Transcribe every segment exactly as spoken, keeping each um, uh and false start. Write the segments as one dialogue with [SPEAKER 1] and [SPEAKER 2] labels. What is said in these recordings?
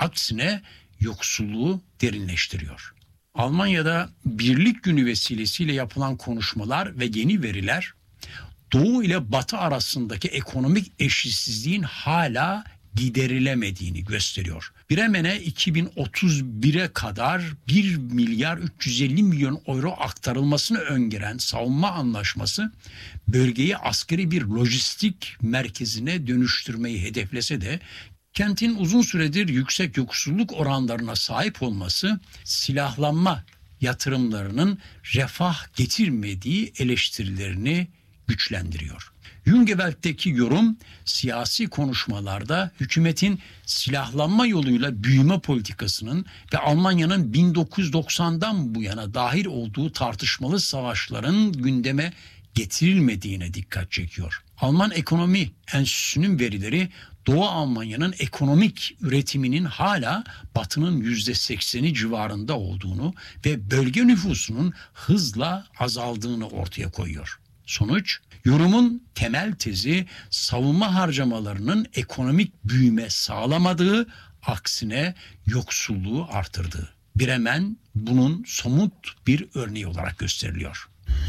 [SPEAKER 1] Aksine yoksulluğu derinleştiriyor. Almanya'da Birlik Günü vesilesiyle yapılan konuşmalar ve yeni veriler Doğu ile Batı arasındaki ekonomik eşitsizliğin hala giderilemediğini gösteriyor. Bremen'e iki bin otuz bire kadar bir milyar üç yüz elli milyon euro aktarılmasını öngören savunma anlaşması bölgeyi askeri bir lojistik merkezine dönüştürmeyi hedeflese de kentin uzun süredir yüksek yoksulluk oranlarına sahip olması silahlanma yatırımlarının refah getirmediği eleştirilerini güçlendiriyor. Jungewelt'teki yorum siyasi konuşmalarda hükümetin silahlanma yoluyla büyüme politikasının ve Almanya'nın bin dokuz yüz doksandan bu yana dahil olduğu tartışmalı savaşların gündeme getirilmediğine dikkat çekiyor. Alman Ekonomi Enstitüsü'nün verileri Doğu Almanya'nın ekonomik üretiminin hala Batı'nın yüzde sekseni civarında olduğunu ve bölge nüfusunun hızla azaldığını ortaya koyuyor. Sonuç, yorumun temel tezi savunma harcamalarının ekonomik büyüme sağlamadığı, aksine yoksulluğu artırdığı. Bremen bunun somut bir örneği olarak gösteriliyor.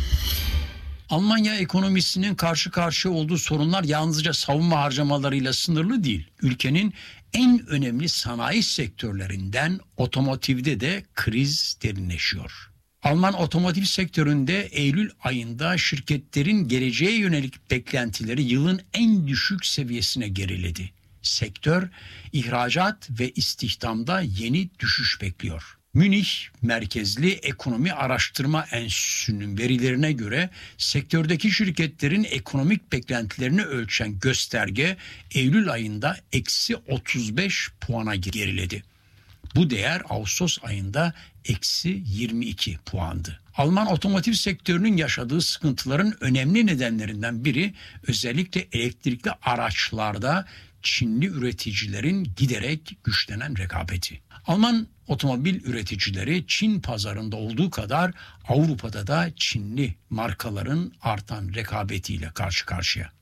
[SPEAKER 1] Almanya ekonomisinin karşı karşıya olduğu sorunlar yalnızca savunma harcamalarıyla sınırlı değil. Ülkenin en önemli sanayi sektörlerinden otomotivde de kriz derinleşiyor. Alman otomotiv sektöründe Eylül ayında şirketlerin geleceğe yönelik beklentileri yılın en düşük seviyesine geriledi. Sektör, ihracat ve istihdamda yeni düşüş bekliyor. Münih merkezli Ekonomi Araştırma Enstitüsü'nün verilerine göre sektördeki şirketlerin ekonomik beklentilerini ölçen gösterge Eylül ayında eksi otuz beş puana geriledi. Bu değer Ağustos ayında eksi yirmi iki puandı. Alman otomotiv sektörünün yaşadığı sıkıntıların önemli nedenlerinden biri özellikle elektrikli araçlarda Çinli üreticilerin giderek güçlenen rekabeti. Alman otomobil üreticileri Çin pazarında olduğu kadar Avrupa'da da Çinli markaların artan rekabetiyle karşı karşıya.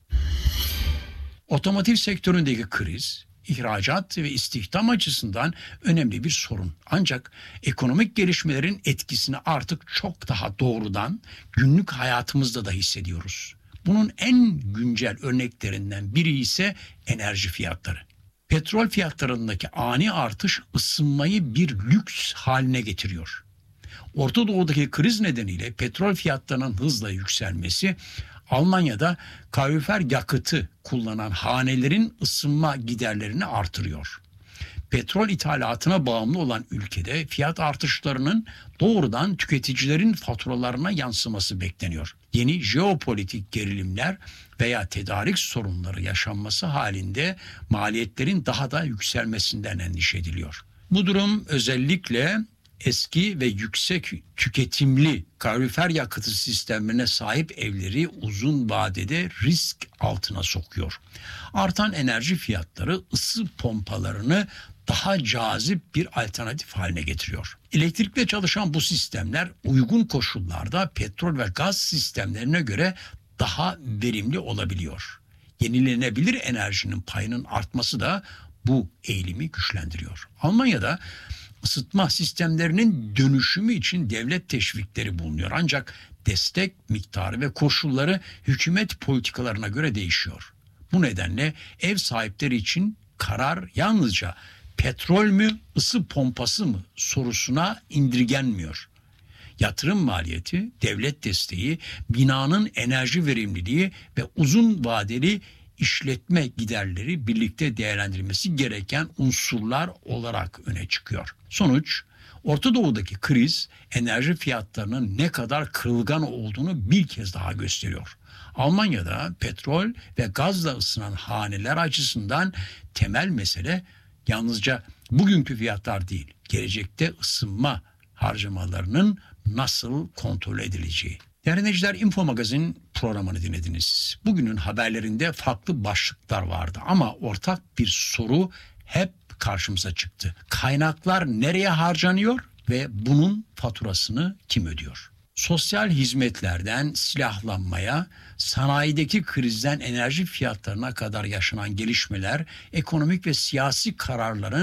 [SPEAKER 1] Otomotiv sektöründeki kriz, ihracat ve istihdam açısından önemli bir sorun. Ancak ekonomik gelişmelerin etkisini artık çok daha doğrudan günlük hayatımızda da hissediyoruz. Bunun en güncel örneklerinden biri ise enerji fiyatları. Petrol fiyatlarındaki ani artış ısınmayı bir lüks haline getiriyor. Orta Doğu'daki kriz nedeniyle petrol fiyatlarının hızla yükselmesi Almanya'da kalorifer yakıtı kullanan hanelerin ısınma giderlerini artırıyor. Petrol ithalatına bağımlı olan ülkede fiyat artışlarının doğrudan tüketicilerin faturalarına yansıması bekleniyor. Yeni jeopolitik gerilimler veya tedarik sorunları yaşanması halinde maliyetlerin daha da yükselmesinden endişe ediliyor. Bu durum özellikle eski ve yüksek tüketimli kalorifer yakıtı sistemlerine sahip evleri uzun vadede risk altına sokuyor. Artan enerji fiyatları ısı pompalarını daha cazip bir alternatif haline getiriyor. Elektrikle çalışan bu sistemler uygun koşullarda petrol ve gaz sistemlerine göre daha verimli olabiliyor. Yenilenebilir enerjinin payının artması da bu eğilimi güçlendiriyor. Almanya'da ısıtma sistemlerinin dönüşümü için devlet teşvikleri bulunuyor. Ancak destek miktarı ve koşulları hükümet politikalarına göre değişiyor. Bu nedenle ev sahipleri için karar yalnızca petrol mü, ısı pompası mı sorusuna indirgenmiyor. Yatırım maliyeti, devlet desteği, binanın enerji verimliliği ve uzun vadeli işletme giderleri birlikte değerlendirilmesi gereken unsurlar olarak öne çıkıyor. Sonuç, Orta Doğu'daki kriz enerji fiyatlarının ne kadar kırılgan olduğunu bir kez daha gösteriyor. Almanya'da petrol ve gazla ısınan haneler açısından temel mesele yalnızca bugünkü fiyatlar değil, gelecekte ısınma harcamalarının nasıl kontrol edileceği. Değerli dinleyiciler, Info Magazin programını dinlediniz. Bugünün haberlerinde farklı başlıklar vardı ama ortak bir soru hep karşımıza çıktı. Kaynaklar nereye harcanıyor ve bunun faturasını kim ödüyor? Sosyal hizmetlerden silahlanmaya, sanayideki krizden enerji fiyatlarına kadar yaşanan gelişmeler, ekonomik ve siyasi kararların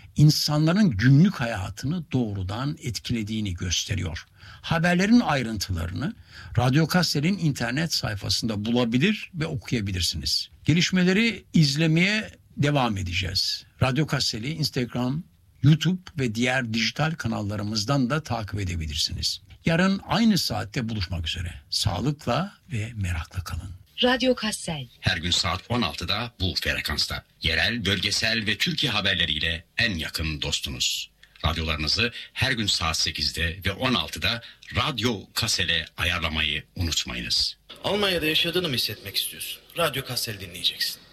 [SPEAKER 1] insanların günlük hayatını doğrudan etkilediğini gösteriyor. Haberlerin ayrıntılarını Radyo Kassel'in internet sayfasında bulabilir ve okuyabilirsiniz. Gelişmeleri izlemeye devam edeceğiz. Radyo Kassel'i Instagram, YouTube ve diğer dijital kanallarımızdan da takip edebilirsiniz. Yarın aynı saatte buluşmak üzere. Sağlıkla ve merakla kalın.
[SPEAKER 2] Radyo Kassel.
[SPEAKER 3] Her gün saat on altıda bu frekansta. Yerel, bölgesel ve Türkiye haberleriyle en yakın dostunuz. Radyolarınızı her gün saat sekizde ve on altıda Radyo Kassel'e ayarlamayı unutmayınız.
[SPEAKER 4] Almanya'da yaşadığını mı hissetmek istiyorsun? Radyo Kassel dinleyeceksin.